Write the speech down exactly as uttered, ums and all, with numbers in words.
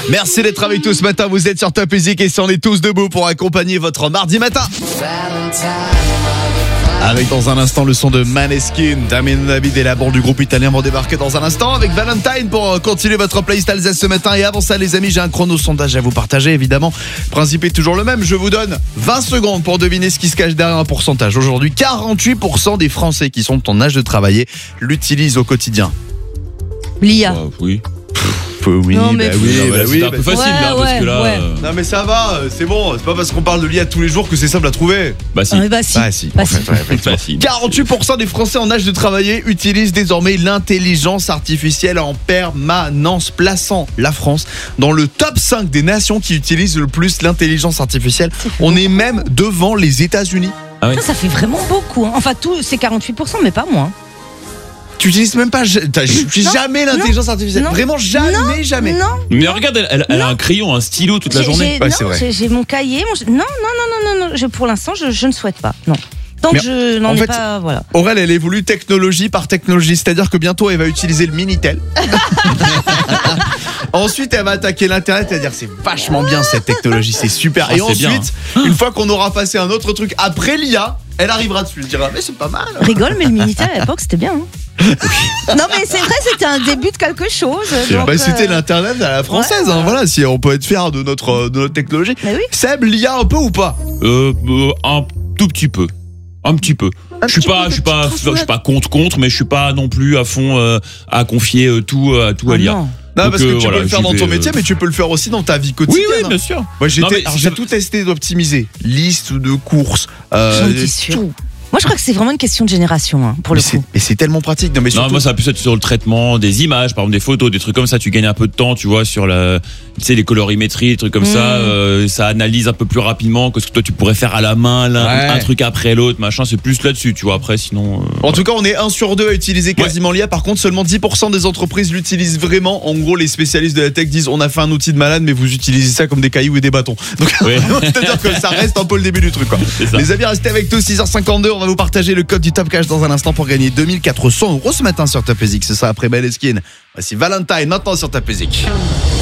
Merci d'être avec nous ce matin. Vous êtes sur Top Music et si on est tous debout pour accompagner votre mardi matin. Avec dans un instant le son de Maneskin. Damien David et la bande du groupe italien vont débarquer dans un instant avec Valentine pour continuer votre playlist Alsace ce matin. Et avant ça les amis, j'ai un chrono sondage à vous partager évidemment. Le principe est toujours le même, je vous donne vingt secondes pour deviner ce qui se cache derrière un pourcentage. Aujourd'hui, quarante-huit pour cent des Français qui sont en âge de travailler l'utilisent au quotidien. L'I A. Euh, oui. Oui, Non, mais- bah oui, Non, bah là, oui, c'est un bah peu oui. facile Ouais, là, parce ouais, que là. ouais. euh, Non mais ça va, c'est bon, c'est pas parce qu'on parle de l'I A tous les jours que c'est simple à trouver. Bah si. Ah, mais bah si. Bah si, Bah en fait, si. ouais, effectivement. Facile. quarante-huit pour cent des Français en âge de travailler utilisent désormais l'intelligence artificielle en permanence, plaçant la France dans le top cinq des nations qui utilisent le plus l'intelligence artificielle. On est même devant les États-Unis. Ah ouais. Ça, ça fait vraiment beaucoup. Hein. Enfin, tout, c'est quarante-huit pour cent, mais pas moins. Tu utilises même pas t'as Non, jamais l'intelligence artificielle. non, Vraiment jamais, jamais. Non. Mais regarde, elle, elle- elle a un crayon, un stylo toute la J'ai- journée. j'ai- Ouais, non, c'est vrai. j'ai- J'ai mon cahier. Mon... Non, non, non, non, non, non. Je, pour l'instant, je, je ne souhaite pas. Non. Tant Mais que je n'en en ai fait- pas, voilà. Aurel, elle évolue technologie par technologie, c'est-à-dire que bientôt elle va utiliser le Minitel. Ensuite, elle va attaquer l'internet et va dire c'est vachement bien cette technologie, c'est super. Ah, et c'est ensuite, une fois qu'on aura passé un autre truc après l'I A, elle arrivera dessus, elle dira mais c'est pas mal. Rigole, mais le Minitel à l'époque, c'était bien. Hein. Non, mais c'est vrai, c'était un début de quelque chose. donc, Bah, c'était euh, l'internet à la française, ouais, hein, ouais. voilà, si on peut être fier de notre de notre technologie. Mais oui. Seb, l'I A un peu ou pas? Euh, euh, un tout petit peu. Un petit peu. Un Je suis petit pas, peu, je suis des pas, petites je suis pas contre contre, mais je suis pas non plus à fond euh, à confier euh, tout, euh, tout à Oh l'I A. non. Non, Donc, parce que euh, tu voilà, peux le faire j'y dans vais, ton euh, métier, mais tu peux le faire aussi dans ta vie Oui, quotidienne. oui, hein. bien sûr. Moi, j'ai Non, té- mais alors, ça- j'ai tout testé d'optimiser. Liste de courses. euh, J'en étais sûre. tout. Moi, je crois que c'est vraiment une question de génération, hein, pour Mais le c'est- coup. Et c'est tellement pratique. Non, mais Non, surtout, moi ça va plus être sur le traitement des images, par exemple des photos, des trucs comme ça. Tu gagnes un peu de temps, tu vois, sur la, tu sais, les colorimétries, des trucs comme Mmh. ça. euh, ça analyse un peu plus rapidement que ce que toi tu pourrais faire à la main, l'un- Ouais. un truc après l'autre, machin. C'est plus là-dessus, tu vois. Après, sinon. euh, En tout cas, on est un sur deux à utiliser quasiment l'I A. Par contre, seulement dix pour cent des entreprises l'utilisent vraiment. En gros, les spécialistes de la tech disent on a fait un outil de malade, mais vous utilisez ça comme des cailloux et des bâtons. Donc, Ouais. c'est-à-dire que ça reste un peu le début du truc, quoi. C'est ça. Les amis, restez avec nous, six heures cinquante-deux. On va vous partager le code du Top Cash dans un instant pour gagner deux mille quatre cents euros ce matin sur Top Music. Ce sera après Maneskin. Voici Valentine maintenant sur Top Music.